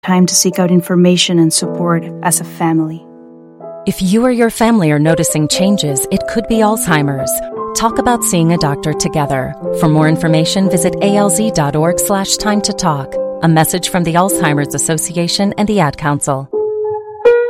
time to seek out information and support as a family. If you or your family are noticing changes, it could be Alzheimer's. Talk about seeing a doctor together. For more information, visit alz.org/time to talk. A message from the Alzheimer's Association and the Ad Council.